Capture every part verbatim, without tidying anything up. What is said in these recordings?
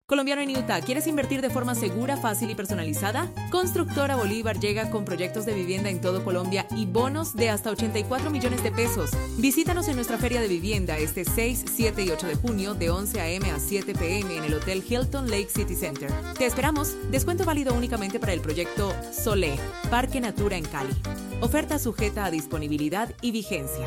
Colombiano en Utah, ¿quieres invertir de forma segura, fácil y personalizada? Constructora Bolívar llega con proyectos de vivienda en todo Colombia y bonos de hasta ochenta y cuatro millones de pesos. Visítanos en nuestra feria de vivienda este seis, siete y ocho de junio de once a eme a siete pe eme en el Hotel Hilton Lake City Center. Te esperamos. Descuento válido únicamente para el proyecto Solé, Parque Natura en Cali. Oferta sujeta a disponibilidad y vigencia.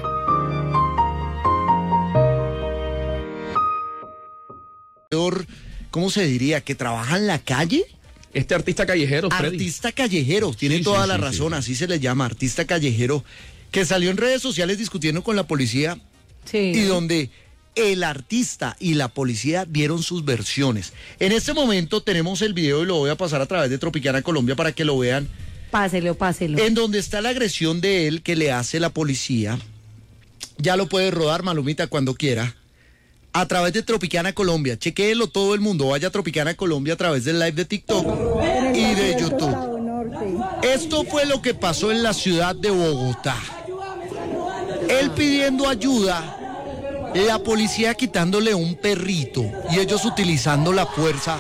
¿Cómo se diría? ¿Que trabaja en la calle? Este artista callejero, Freddy. Artista callejero, tiene sí, toda sí, la sí, razón, sí. Así se le llama, artista callejero, que salió en redes sociales discutiendo con la policía sí. Y donde el artista y la policía dieron sus versiones. En este momento tenemos el video y lo voy a pasar a través de Tropicana Colombia para que lo vean. Páselo, páselo. En donde está la agresión de él que le hace la policía. Ya lo puede rodar, Malumita, cuando quiera. A través de Tropicana Colombia, chequéelo todo el mundo, vaya a Tropicana Colombia a través del live de TikTok y de YouTube. Esto fue lo que pasó en la ciudad de Bogotá. Él pidiendo ayuda, la policía quitándole un perrito y ellos utilizando la fuerza.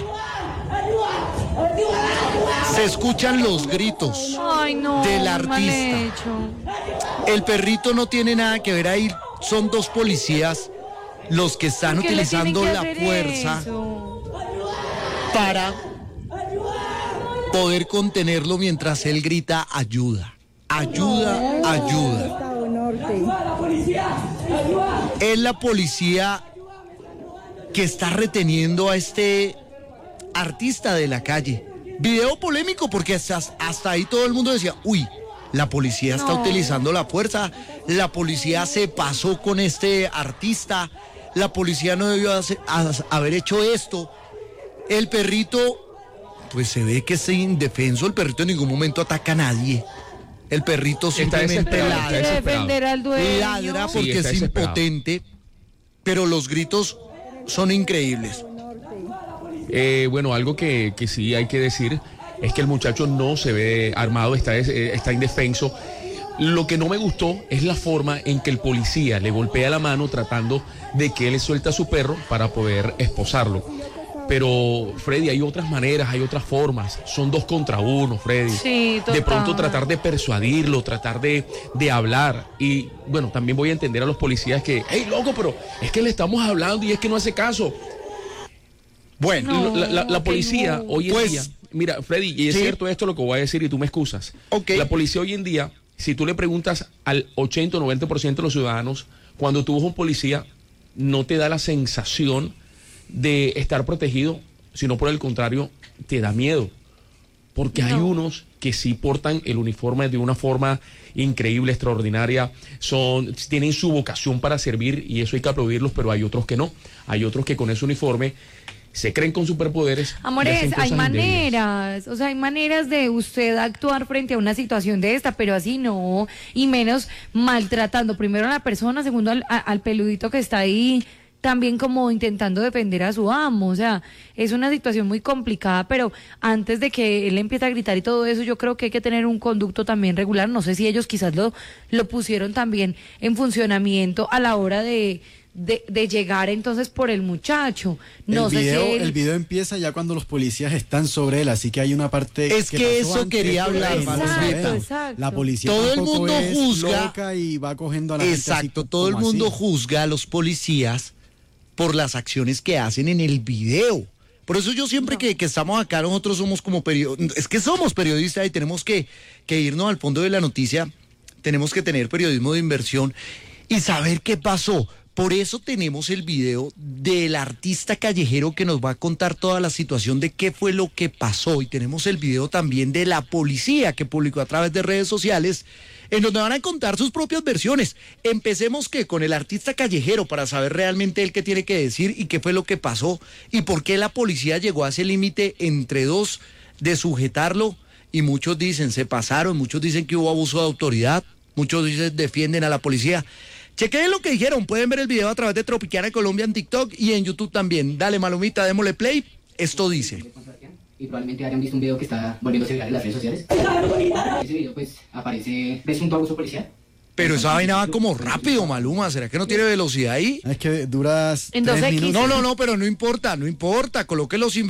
Se escuchan los gritos Ay, no, del artista. El perrito no tiene nada que ver ahí, son dos policías los que están utilizando la fuerza eso? para poder contenerlo mientras él grita ayuda, ayuda, ayuda. Es la policía que está reteniendo a este artista de la calle. Video polémico porque hasta, hasta ahí todo el mundo decía, uy, la policía está no. utilizando la fuerza, la policía se pasó con este artista. La policía no debió hacer, haber hecho esto. El perrito, pues se ve que es indefenso. El perrito en ningún momento ataca a nadie. El perrito simplemente ladra. Defender al dueño. Ladra porque sí, es impotente. Pero los gritos son increíbles. Eh, bueno, algo que, que sí hay que decir es que el muchacho no se ve armado, está, está indefenso. Lo que no me gustó es la forma en que el policía le golpea la mano tratando de que él suelta a su perro para poder esposarlo. Pero, Freddy, hay otras maneras, hay otras formas. Son dos contra uno, Freddy. Sí, total. De pronto tratar de persuadirlo, tratar de, de hablar. Y, bueno, también voy a entender a los policías que, hey, loco, pero es que le estamos hablando y es que no hace caso. Bueno, no, la, la, la policía no. hoy en pues, día... Mira, Freddy, y es ¿sí? cierto esto lo que voy a decir y tú me excusas. Okay. La policía hoy en día... Si tú le preguntas al ochenta o noventa por ciento de los ciudadanos, cuando tú ves un policía, no te da la sensación de estar protegido, sino por el contrario, te da miedo. Porque no. hay unos que sí portan el uniforme de una forma increíble, extraordinaria, son, tienen su vocación para servir y eso hay que aplaudirlos, pero hay otros que no. Hay otros que con ese uniforme se creen con superpoderes. Amores, hay maneras, o sea, hay maneras de usted actuar frente a una situación de esta, pero así no, y menos maltratando primero a la persona, segundo al, a, al peludito que está ahí, también como intentando defender a su amo, o sea, es una situación muy complicada, pero antes de que él empiece a gritar y todo eso, yo creo que hay que tener un conducto también regular, no sé si ellos quizás lo, lo pusieron también en funcionamiento a la hora de... De, de llegar entonces por el muchacho. No el sé video, si él... el video empieza ya cuando los policías están sobre él, así que hay una parte es que, que eso quería hablar, exacto, exacto. La policía todo el mundo es juzga loca y va cogiendo a la exacto, gente así, todo el mundo así. juzga a los policías por las acciones que hacen en el video. Por eso yo siempre no. que, que estamos acá, nosotros somos como periodistas, es que somos periodistas y tenemos que, que irnos al fondo de la noticia, tenemos que tener periodismo de inversión y saber qué pasó. Por eso tenemos el video del artista callejero que nos va a contar toda la situación de qué fue lo que pasó. Y tenemos el video también de la policía que publicó a través de redes sociales, en donde van a contar sus propias versiones. Empecemos ¿qué? Con el artista callejero para saber realmente él qué tiene que decir y qué fue lo que pasó y por qué la policía llegó a ese límite entre dos de sujetarlo. Y muchos dicen, se pasaron, muchos dicen que hubo abuso de autoridad, muchos dicen defienden a la policía. Chequen lo que dijeron, pueden ver el video a través de Tropicana Colombia en TikTok y en YouTube también. Dale, Malumita, démosle play. Esto dice. Y probablemente hayan visto un video que está volviéndose viral en las redes sociales. Ese video pues aparece presunto abuso policial. Pero esa vaina va como rápido, Maluma. ¿Será que no tiene velocidad ahí? Es que duras en dos tres equis. minutos. No, no, no, pero no importa, no importa. Coloque los